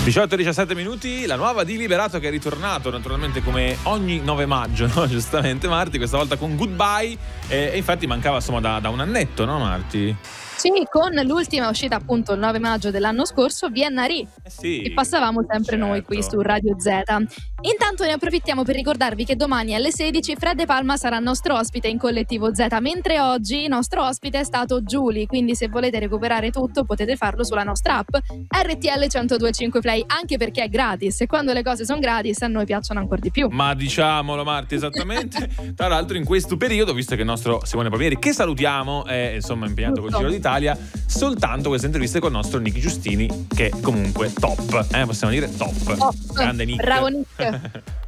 18:17 minuti, la nuova di Liberato che è ritornato naturalmente come ogni 9 maggio, no? Giustamente Marti, questa volta con Goodbye, e infatti mancava insomma da un annetto, no Marti? Sì, con l'ultima uscita appunto il 9 maggio dell'anno scorso, Vienna Ri, Sì, che passavamo sempre noi qui su Radio Z. Intanto ne approfittiamo per ricordarvi che domani alle 16 Fred De Palma sarà nostro ospite in Collettivo Z, mentre oggi nostro ospite è stato Giuli, quindi se volete recuperare tutto potete farlo sulla nostra app RTL 102.5 Play, anche perché è gratis, e quando le cose sono gratis a noi piacciono ancora di più. Ma diciamolo Marti, esattamente. Tra l'altro in questo periodo, visto che il nostro Simone Palmieri, che salutiamo, è insomma impegnato col Giro d'Italia, soltanto queste interviste con il nostro Nick Giustini, che comunque top, possiamo dire top. Top. Grande Nick. Bravo Nick.